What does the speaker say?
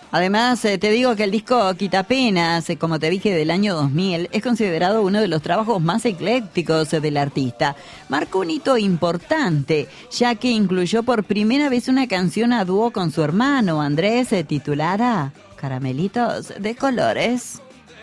Además, te digo que el disco Quitapenas, como te dije, del año 2000, es considerado uno de los trabajos más eclécticos del artista. Marcó un hito importante, ya que incluyó por primera vez una canción a dúo con su hermano Andrés, titulada Caramelitos de Colores.